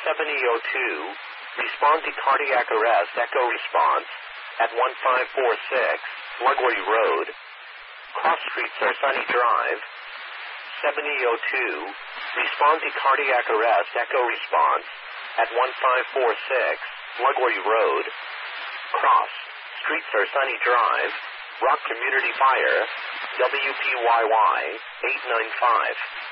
7002, respond to cardiac arrest, echo response, at 1546, Lugway Road, Cross Street, Sarsani Drive. 7002, respond to cardiac arrest, echo response, at 1546, Lugway Road, Cross Street, Sarsani Drive, Rock Community Fire, WPYY 895.